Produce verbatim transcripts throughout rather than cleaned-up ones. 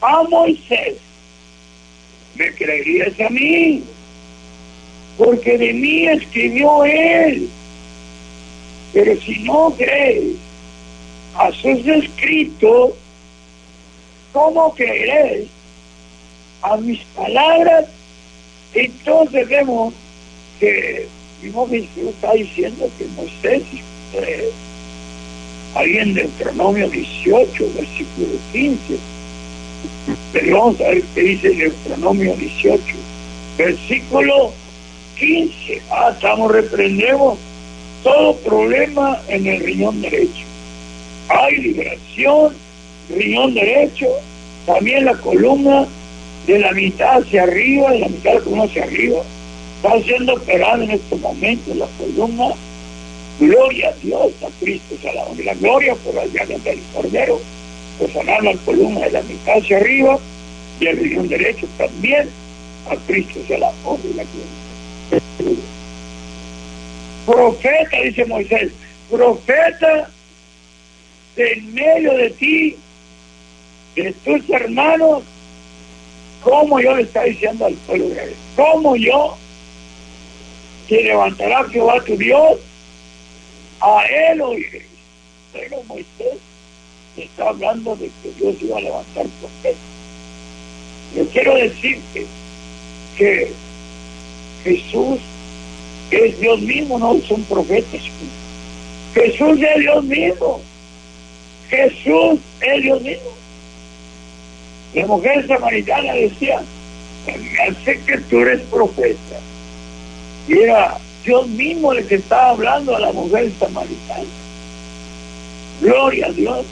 a Moisés, me creerías a mí, porque de mí escribió él. Pero si no crees a sus escritos, ¿cómo creeréis a mis palabras? Entonces vemos que mismo Jesús está diciendo que Moisés, eh, ahí en Deuteronomio dieciocho, versículo quince, pero vamos a ver qué dice Deuteronomio dieciocho, versículo quince. Ah, estamos, reprendemos todo problema en el riñón derecho. Hay liberación, riñón derecho, también la columna de la mitad hacia arriba, de la mitad de la columna hacia arriba, está siendo operada en este momento la columna. Gloria a Dios, a Cristo se la honra. La gloria por las llagas del Cordero, pues sanar la columna de la mitad hacia arriba y el riñón derecho también, a Cristo se la honra y la gloria. Profeta, dice Moisés, profeta de en medio de ti, de tus hermanos, como yo le está diciendo al pueblo de Israel, como yo, que levantará Jehová tu Dios, a él oiréis. Pero Moisés está hablando de que Dios iba a levantar profetas. Yo quiero decirte que Jesús es Dios mismo, no son profetas. Jesús es Dios mismo. Jesús es Dios mismo. La mujer samaritana decía, me hace que tú eres profeta. Y era Dios mismo el que estaba hablando a la mujer samaritana. Gloria a Dios.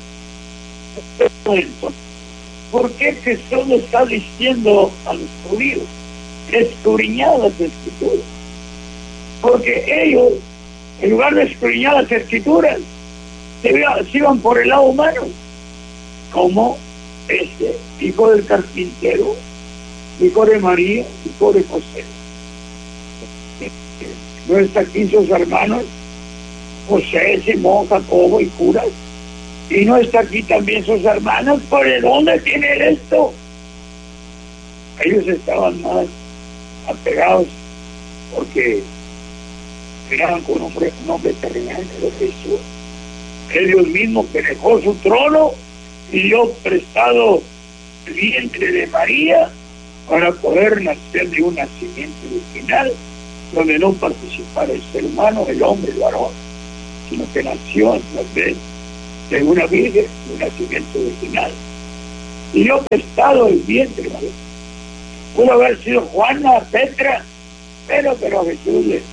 ¿Por qué Jesús le está diciendo a los judíos? Escudriñad las escrituras. Porque ellos, en lugar de escudriñar las escrituras, se, se iban por el lado humano. Como este, hijo del carpintero, hijo de María, hijo de José. No está aquí sus hermanos, José, Simón, Jacobo y Judas. Y no está aquí también sus hermanos. ¿Por de dónde tiene esto? Ellos estaban más apegados porque eran con un hombre, un hombre terrenal de Jesús. Es Dios mismo que dejó su trono y dio prestado el vientre de María para poder nacer de un nacimiento original, donde no participara el ser humano, el hombre, el varón, sino que nació a través de una virgen, de un nacimiento original. Y dio prestado el vientre de María. Pudo haber sido Juana, Petra, pero, pero a Jesús le